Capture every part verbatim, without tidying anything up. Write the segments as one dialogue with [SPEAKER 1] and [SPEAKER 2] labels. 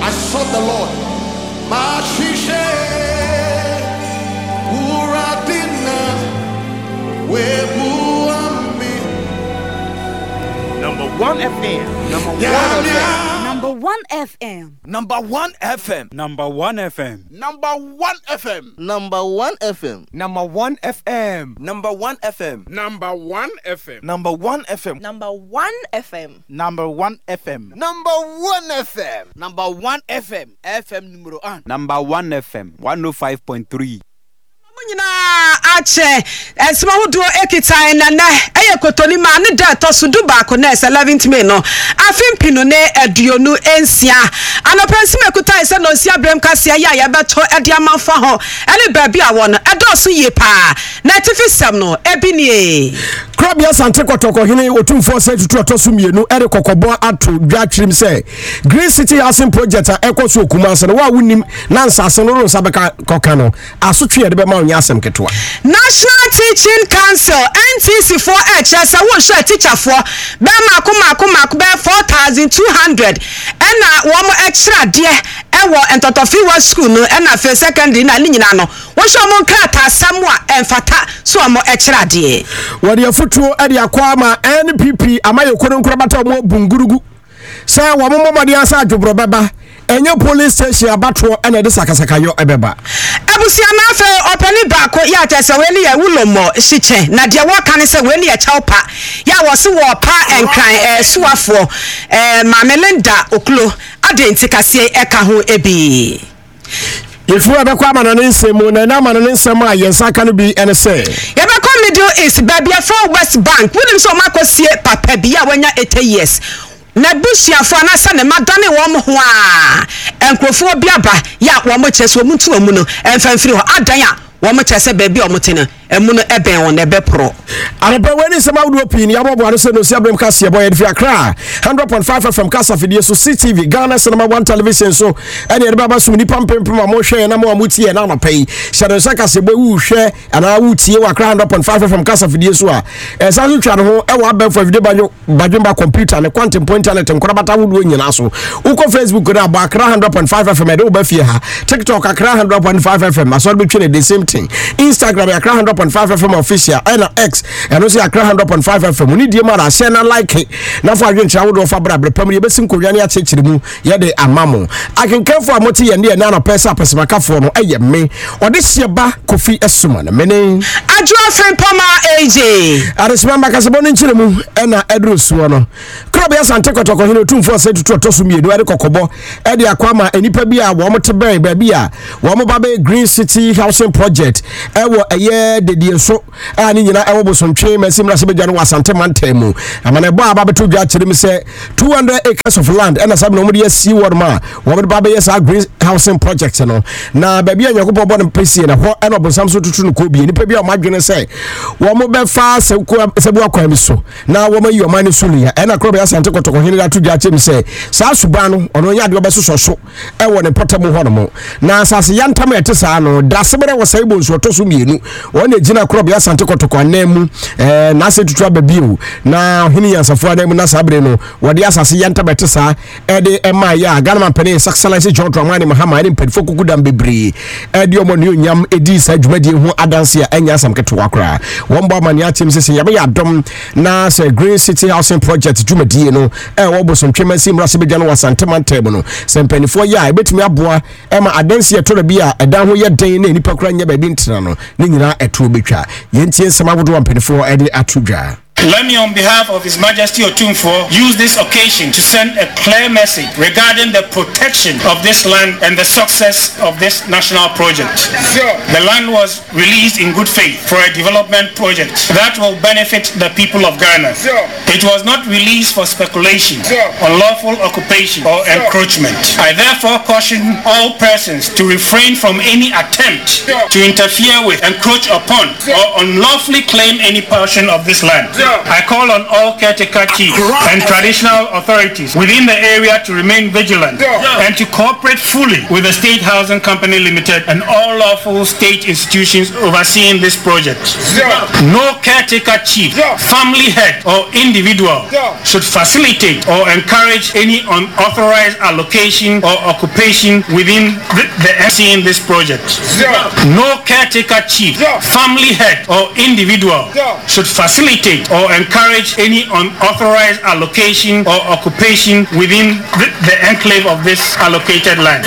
[SPEAKER 1] I sought the Lord. Mashishe Uradina Webuami.
[SPEAKER 2] Number one F M. Number one
[SPEAKER 1] Yeah,
[SPEAKER 2] F M.
[SPEAKER 1] yeah.
[SPEAKER 3] Number one F M.
[SPEAKER 4] Number one F M.
[SPEAKER 5] Number one F M.
[SPEAKER 4] Number one F M.
[SPEAKER 6] Number one F M.
[SPEAKER 4] Number one F M.
[SPEAKER 6] Number one F M.
[SPEAKER 4] Number one F M.
[SPEAKER 6] Number one F M.
[SPEAKER 7] Number one F M.
[SPEAKER 5] Number one F M.
[SPEAKER 4] Number one F M. Number one F M. F M numero one.
[SPEAKER 5] Number one F M. one oh five point three.
[SPEAKER 8] Nyina ache ensema hodo ekitan na na eye kotoni ma ne da to so du ba ko na eleventh May no afimpino ne aduonu ensia anopensi mekutan se no sia brem kase ya ya beto ede amanfa ho ene ba bia wo no edo so ye pa na tifisem no ebinie
[SPEAKER 9] Krabia Sante Kotoko hini otumfo se tutu atosu mienu ere kokobo ato dwatrim se Green City Housing Project eko so Kumase no wa wunim na nsase no ro sabeka kokano asotwe ede be ma onya asem ketwa
[SPEAKER 8] National Teaching Council N T C for H S wo hwe teacher for be mako mako mako be four thousand two hundred ena wo mo extra de ewo entotofi wa school no ena fe secondary na ni nyina no wo hwe mo krata samwa emfata so mo extra de
[SPEAKER 9] wadi afutuo ede akwama N P P amaye kono nkrabata mo bungurugu se wo mo mo de ansa adwobro beba enye police station abatro ena de sakasaka yo ebeba
[SPEAKER 8] abusia na afa opani bako ya tese we ni ya wulomo shiche na de wo kan se we ni ya chawpa ya wo se wo pa enkran eh suafo eh Mamelinda Oklo adenti kase eka ho ebi
[SPEAKER 9] Ifu abekwa ama no nsemu na na ama no nsemu a yensaka no bi ene se
[SPEAKER 8] yebekwa Middle East babia from West Bank wunim so makosie papa bi ya wanya eighty years na busiafo na sa ne madane wo mo ho a enkrofo biaba ya wo mo cheso mu ntu amu no emfamfiri ho adan a wo mo chese ba bi o mo tene emu no eben won ebe pro
[SPEAKER 9] araba weni sema wudu opini ya bobo anu se no sia brem kase boy edfi akra one hundred point five from Casa Fidie so C T V Ghana Cinema One Television so ene ede baba so ni pampem ma mo hwe na mo amutie na anapai shadow kase boy wu hwe ana wutie wa one hundred point five from Casa Fidie so a e sa so twa no ho e wa ba for video bajo bajumba computer ne quantum point internet nkora bata wudu nyina so uko Facebook na ba one hundred point five F M ede wo ba fie ha TikTok akra one hundred point five F M aso be twe the same thing Instagram akra one hundred point five F M official and X and also akra one hundred point five F M ni die mara share na like na fo adwencha wo do fa bra bra pam ye besim kodwane a chechire mu ye de amamo akenkanfo amoti ye ne na no pesa pesemaka fo no eye me ode sieba Kofi Esuma na mene
[SPEAKER 8] adwo fen poma A J
[SPEAKER 9] aresma makasebo no nchire mu na edro suo no Krabia Sante Kotoko hino tumfo se tutu otoso mienu ade kokobo ede akwama enipa bi a wo mote ben ba bi a wo mo ba be Green City Housing Project ewo eye de so ani nyina ewo bosontwe masim rase bedwa no wasante mantemu amane bo aba beto dwa kire mi se two hundred acres of land ena sabe no mo de sea word ma wo be ba be yes Green Housing Project no na ba bia nyakopo bo no pesi na ho ena bosam so tutu no ko bi nipa bia o madwene se wo mo be fa se ko se bu akwa mi so na wo ma yi o mani sulu ya ena Krabia Sante Kotoko hini da to dwa kire mi se sa suba no ono nya de obeso so ewo ne potamu ho no mo na asase yantam etesa no da sebere wo sai bo so to so mienu wona gina Krabia Sante Kotoko anemu eh na se tutu ababiu na hini yansafo anemu na sabre no wode asase yantam etesa e de ema ya Ghana man pene success John Dramani Mahama ni mpedfo kukudam bebre e de omo ne onyam edi sa dwumadi ho adanse a enya asam keto akra won ba mani atim sese yabe ya dom na se Green City Housing Project dwumadi no e wo bosom twemasi mrase bedwa no wasante mantem no se mpenifo ya ebetumi aboa e ma adanse to bi a edan ho ye den na nipa kura nya ba bi ntina no ni nyina eto betwa yentie nsema bodo wampenifo e de atudwa.
[SPEAKER 10] Let me, on behalf of His Majesty Otumfuo, use this occasion to send a clear message regarding the protection of this land and the success of this national project. Sure. The land was released in good faith for a development project that will benefit the people of Ghana. Sure. It was not released for speculation, sure, unlawful occupation, or sure, encroachment. I therefore caution all persons to refrain from any attempt, sure, to interfere with, encroach upon, sure, or unlawfully claim any portion of this land. Sure. I call on all caretaker chiefs and traditional authorities within the area to remain vigilant and to cooperate fully with the State Housing Company Limited and all lawful state institutions overseeing this project. No caretaker chief, family head or individual should facilitate or encourage any unauthorized allocation or occupation within the, the M C in this project. No caretaker chief, family head or individual should facilitate or encourage any unauthorized allocation or occupation within the, the enclave of this allocated land.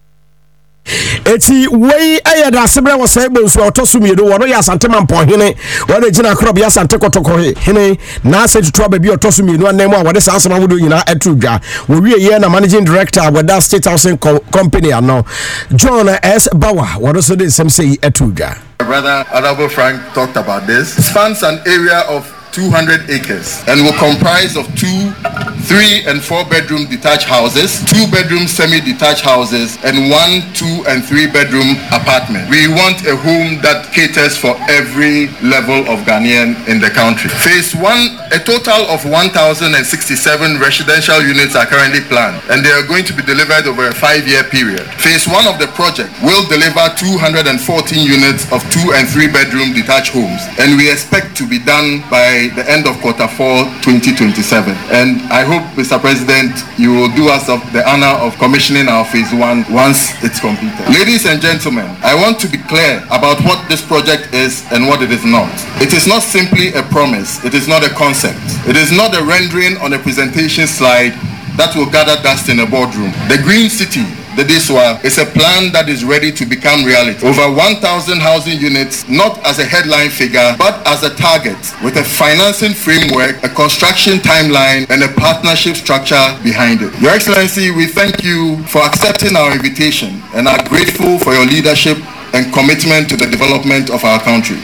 [SPEAKER 9] Eti wei aya da sebre wo sai bonsu otosu miedo wo no ya asante mampo hene wo na gina krob ya asante kotoko hene na se tutu aba bi otosu mienu anan mu a wo de sansama wodo nyina etudwa wo wie ye na managing director with that State Housing Co- Company ano John S. Bauer wo do so de sem sei etudwa.
[SPEAKER 7] Brother Honorable Frank talked about this. It spans an area of two hundred acres and will comprise of two, three and four bedroom detached houses, two bedroom semi-detached houses and one, two and three bedroom apartment. We want a home that caters for every level of Ghanaian in the country. Phase one, a total of one thousand sixty-seven residential units are currently planned and they are going to be delivered over a five-year period. Phase one of the project will deliver two hundred fourteen units of two and three bedroom detached homes and we expect to be done by the end of quarter four twenty twenty-seven, and I hope, Mister President, you will do us of the honor of commissioning our phase one once it's completed. Ladies and gentlemen, I want to be clear about what this project is and what it is not. It is not simply a promise. It is not a concept. It is not a rendering on a presentation slide that will gather dust in a boardroom. The Green City, the DISWA, is a plan that is ready to become reality. Over one thousand housing units, not as a headline figure, but as a target, with a financing framework, a construction timeline, and a partnership structure behind it. Your Excellency, we thank you for accepting our invitation and are grateful for your leadership and commitment to the development of our country.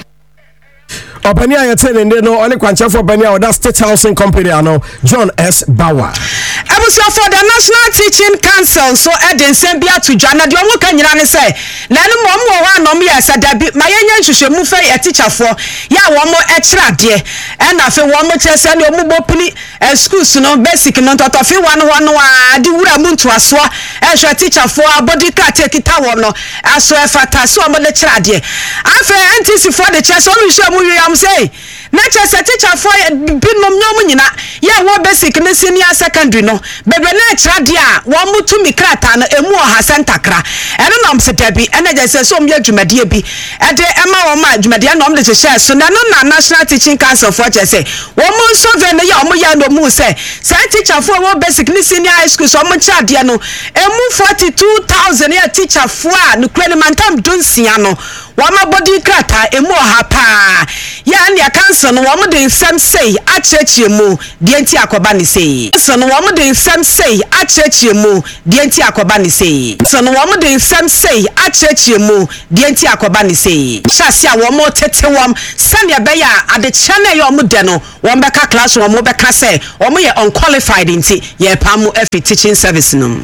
[SPEAKER 9] Openia yetene no only kwancha for Openia or that State Housing Company ano John S. Bauer.
[SPEAKER 8] Ebuso for the National Teaching Council so eden sembia to Jana de omo kan nyina ne say na no mo mo wa no me yesa da bi mayenya nhwehwemu fa e teacher for ya wo mo e kira de e na fe wo mo chese ne omo bopini schools no basic no toto fe wan ho no a de wura mu ntoaso e hwe teacher for body card ekita wo no aso e fata so omo le kira de afa N T C for the chese o hwe mu wi say nature set teacher for binom nyom nyina ya wo basic ne senior secondary no bebe na kira dia wo mutu mikrata no emu oha sentakra eno nom se dabi ena je se so mye dwumadie bi e de ema wo ma dwumadie no om de hye so na no na National Teaching Council for je se wo mu so ve ne ya om ya no mu se se teacher for wo basic ne senior high school so om kira dia no emu forty-two thousand ya teacher for no kwani mantam donsia no wama body krata emu oha pa ya ne council no wo de nsem sei achechie mu de enti akoba ne sei so no wo de nsem sei achechie mu de enti akoba ne sei so no wo de nsem sei achechie mu de enti akoba ne sei hyase a wo mo tete wom sane be ya ade chane yo mo de no wo beka class wo mo beka say wo mo ye unqualified enti ye pamu efi teaching service no.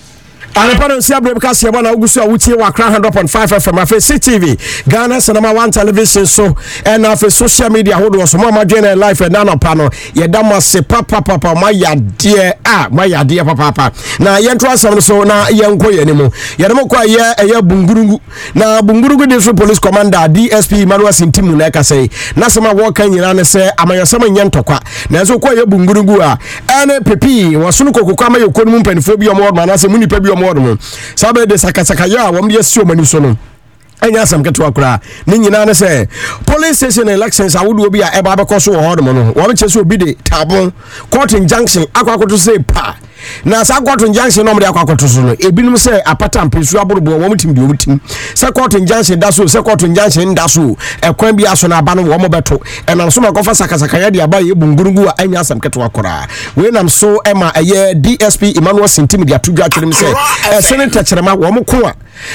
[SPEAKER 9] Anapano siya broadcast ya bwana ugusu wa uti wa one hundred point five F M afe C T V Ghana Cinema One Television so and afe social media hodo so mama join live and na pano ye dama se papa papa ma ya die ah ma ya die papa papa na ye ntwa sam so na ye nko ye nimu ye demo kwa ye ye bungurugu na bungurugu district police commander D S P Emmanuel Sintimu na ka say na sama wo kan nyina ne se amayasama nye ntokwa na so kwa ye bungurugu a ene pepi wasunu kokokwa ma ye konum mpanifo bi omo ma na se munipa bi omo sabe de sakasaka ya wom de sio mani so no enya asam keto akura ni nyina ne se police station elections awodo obi a eba be koso wo hodom no wo me chese obi de tabon court injunction akwakoto say pa na sa court injunction no mo de akwakoto so no ebinum se apata mpesu aborobo wo mutim de omutim se court injunction da so se court injunction da so ekwan bi aso na aba no wo mo beto enam so makofa sakasaka ya de aba ye bungurugu a enya asam keto akura we nam so ema eye D S P Emmanuel Sintim de atudwa twere se e senator kyerema wo mo ko a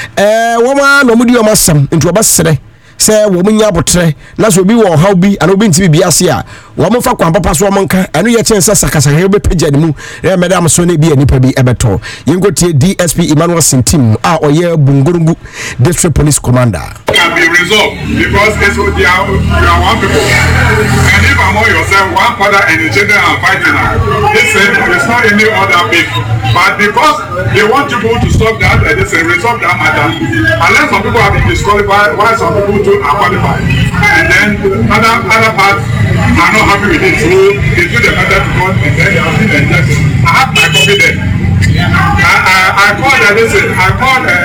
[SPEAKER 9] eh wo ma no mo di o masam nti obasere se wo munya botre na so bi wo haw bi ana obi nti bi ase a wɔn fa kwan papa so wɔn nka ɛno yɛ kyɛn sɛ sakasaka bɛ pagya ne mu ɛ madam so ne bi nipa bi ɛbɛtɔ yɛn ko tie D S P Emmanuel Sintim a ɔyɛ Bungurungu District Police Commander.
[SPEAKER 11] Can be resolved because it's they are, they are one people, and if among yourself one father and the children are fighting now, listen, it's not any other big, but because they want people to stop that, uh, listen, resolve that matter. Unless some people have been disqualified, while some people too are qualified, and then other other parts are not happy with it, so they do the matter to court, and then they have been injected. I have my copy there. I, I, I called uh, listen, I called uh,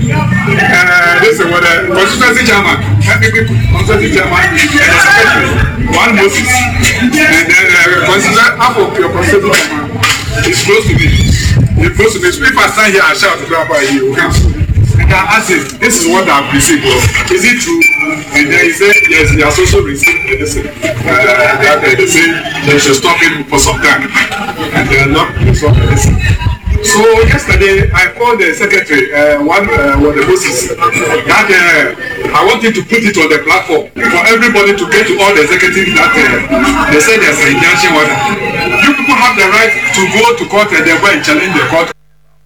[SPEAKER 11] uh, listen, what the uh, constituency chairman, constituency chairman, and the secretary, one Moses, and then uh, constituency half of your constituency chairman is close to me. It's close to me. So if I stand here and shout to grandpa, he will come. And I ask him, this is what I've received. Is it true? And then he said, yes, he has also received medicine. Uh, that uh, they say they should stop him for some time. And they are not stop medicine. So yesterday I called the secretary, uh, one uh, one of the bosses, that uh, I want him to put it on the platform for everybody to get to all the executives that uh, they say there's an injunction order. You people have the right to go to court and then go and challenge the court.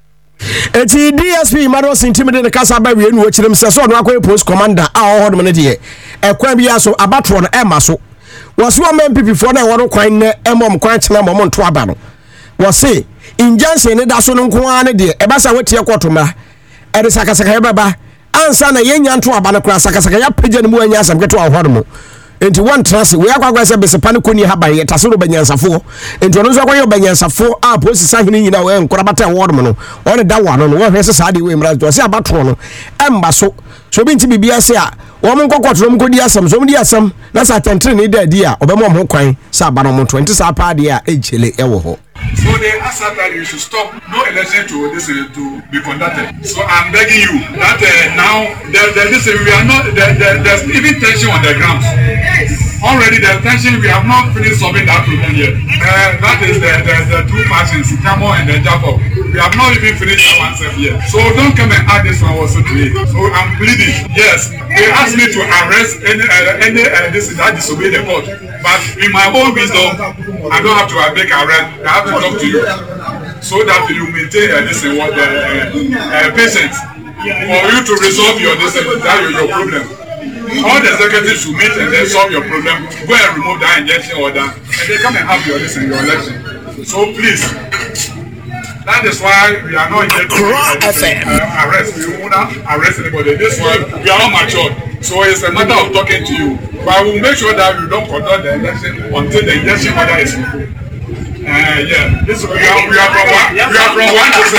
[SPEAKER 9] Eti D S P Emmanuel Sintim de kasa ba wie nu akyirem se so no akoy post commander a ho ho ne de e kwan bi aso abatro no e ma so wo so am M P P fo na wo no kwan ne e mom kwan kyena mom nto aba no wo se injunction ne da so no nko ane de e ba sa wetie koto ma e de sakasaka ye baba ansa na yenya nto aba no kra sakasaka ya pagya ne mu anya asam keto ahoro mo enti one trans we akwa se besepa ne koni haba ye tasoro banyansafo enti ono so akwa ye banyansafo a police sahene nyina we nkora bata award mo no one da wa no no we hwese saade we mra to se abatro no emba so so bi nti bibia se a wo mo nkokotro mo kodi asam so mo di asam na sa tentre ne da di a obemo mo kwan sa aba no mo twenty sa pa de a ejele e wo ho.
[SPEAKER 11] So they asked that you should stop no election to this uh, to be conducted. So I'm begging you that uh, now there, there, this, uh, we are not there, there, there's even tension on the ground. Already there's tension. We have not finished solving that problem yet. Uh, that is the the, the two factions, Kamo and the Jacob. We have not even finished that one step yet. So don't come and add this one also to it. So I'm pleading. Yes, they asked me to arrest any uh, any uh, this that disobey the court. But in my own wisdom, I don't have to uh, make arrest. I have to talk to you so that you maintain uh, this uh, what uh, uh, patience for you to resolve your this uh, that your, your problem. All the executives should meet and then solve your problem. Go and remove that injection order, and they come and have your this in your election. So please, that is why we are not here to uh, uh, arrest. We will not arrest anybody. This one we are all mature, so it's a matter of talking to you. But we will make sure that you don't conduct the election until the injection order is removed. Uh, yeah, this we are, we are from one, we are from one to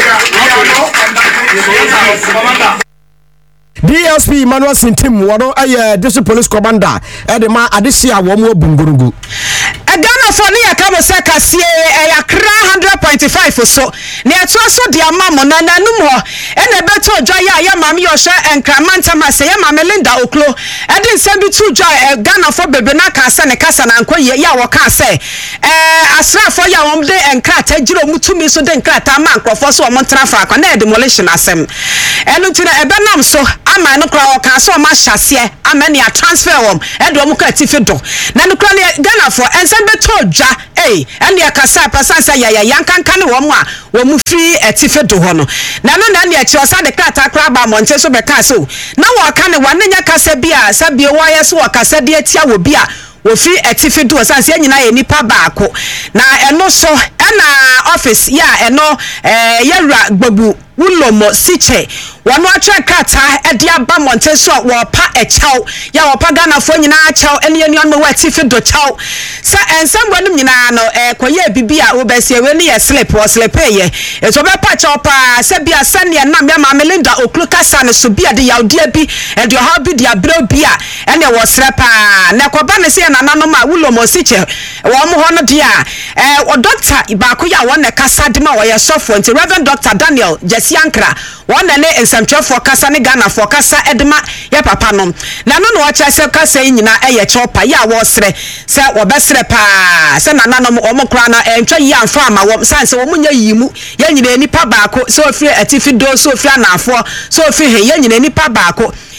[SPEAKER 11] six.
[SPEAKER 9] D S P Emmanuel Sintim wono aye District Police Commander e de ma adehia wo mo Bungurungu.
[SPEAKER 8] Ghana for ne yakabo se kasie e yakra one hundred point five so ne eto so de amamo na nanum ho e na beto odwa ya ya mame yo hwe enkramanta ma se ya mame Linda Oklo e de nsem bi tu dwa Ghana for bebe na ka se ne kasa na nkoye ya wo ka se eh asrafo ya wo de enkrata giro mutumi so de enkrata ma nkrofo so wo montrafa akwa na demolition asem enu tina ebe nam so ama no kra wo ka so ma hyase ama ne a transfer wom e de wo ka tifi do na no kra ne Ghana for ensem beto odwa eh ene akasa pasansa ya ya yankanka ne wo mu a wo mu free etife do ho no na no na ne a chi osa de krata kra ba monte so be ka so na wo ka ne wanenya kasa bia sabie wo yeso wo kasa de atia wo bia wo free etife do osanse anyina ye nipa baako na eno so na office ya eno eh yewra gbabu Ulomo Siche wano atwe krata e dia ba monte so wo pa e chaw ya wo pa Ghana fo nyina chaw ene ene on wa tifi do chaw sa ensam wanum nyina no e koye bibia wo besie we ne ye slip wo slip ye e so be pa chaw pa se bia sane nam ya ma Melinda Oklu kasa ne so bia de yawdia bi e de ha bi dia bro bia ene wo sre pa na ko ba ne se na nanom a Ulomo Siche wo mo ho no dia e o doctor ba ko ya wo ne kasa de ma wo ye sofo nti Reverend Doctor Daniel Yankra one ne ensamtwe for kasa ne Ghana for kasa edema ya papa no na no no wacha se kasa nyina eye chopa ya wo sre se wo besre pa se na nanom o mokra na entwa yi amfa ama wo sanse wo munya yimu ya nyina nipa baako so ofie atifi do so ofie anafo so ofie he ya nyina nipa baako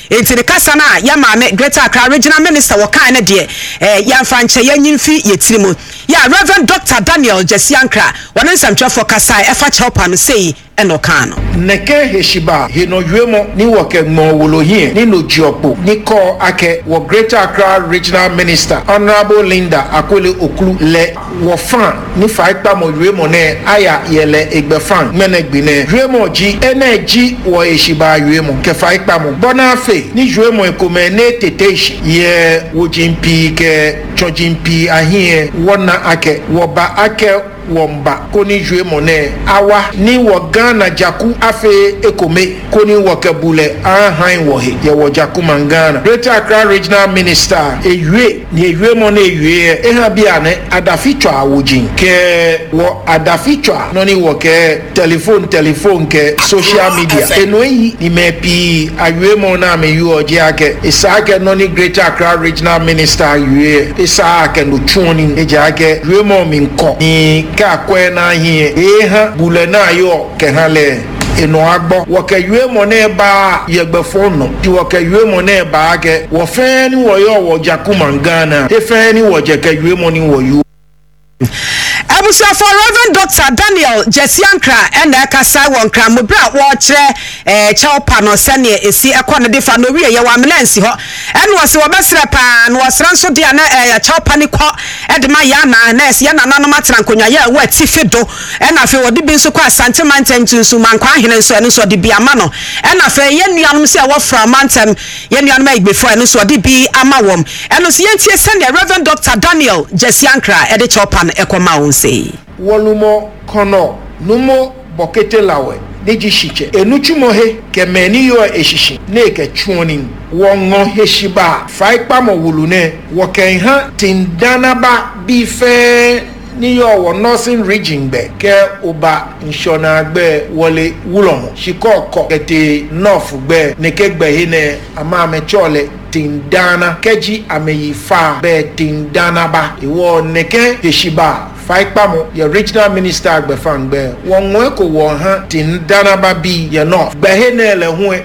[SPEAKER 8] enti de kasa na ya maame Greater Accra Regional Minister wo kan ne de eh yamfa nche yanyimfi yetirimu ya Reverend Doctor Daniel Jesiankra wona nsamtwefo kasa e fa cheopa no sei enokano
[SPEAKER 12] neke heshiba hino yuemo ni woke mo wolohie ni no jiopo ni ko ake wo Greater Accra Regional Minister Honorable Linda Akwele Okulu le wo fan ni fa ipa mo yuemo ne aya yele egbefan menegbine yuemo ji energy wo heshiba yuemo ke fa ipa mo bona fe ni yuemo ekome ne teteshi ye wo jimpi ke chojimpi ahie wona ake wo ba ake womba koni jue mone awa ni wo Ghana jaku afe ekome koni wo kabule ahan wo he ye wo jaku mangana Greater Accra Regional Minister ewe ni ewe mone ewe e ha bia ne adafichwa awojin ke wo adafichwa no ni wo ke telephone telephone ke social media eno yi ni mepi awe mona me yu oje ake isake no ni Greater Accra Regional Minister ewe isake no chuni eje ake ewe mo mi nko ni ka kwe na hie eha bule na yo ke hale eno agbo wo ke yue mo na ba yegbefo no ti wo ke yue mo na ba ke wo fe ni wo yo wo jakuma Ghana e fe ni wo je ke yue mo ni wo yu
[SPEAKER 8] Abusa for Reverend Doctor Daniel Jesiankra and Kasa won kra mo bra wo kire eh cheopa no sane esi ekọ ne defa no wie ye wa melansi ho en wo se wo besre pa no wasra nso de na eh cheopa ni kọ edema ya na na esi ya na nanom atran konwa ya wa tifedo en afi wo de bi nso kwa asante mantem tunsu mankwa ahene nso en so de bi ama no en afi ye nuanom se wo fra mantem ye nuanom agbefo en so de bi ama wom en so ye ntie sane Reverend Doctor Daniel Jesiankra e de cheopa no ekoma won se
[SPEAKER 12] wolumo kono numo bokete lawe neji shiche enuchumo he kemeni yo eshishi neke chuonin wongo heshiba faipa mo wulune woken ha tindana ba bife ni yo wo nursing region be ke oba nshona gbe wole wulomo shikoko kete north gbe neke gbe hine ama me chole tindana keji ameyifa be tindana ba iwo neke heshiba faikpamo ye regional minister agbefangbe won won ko won han tin danaba bi ye no gbe he na ele hu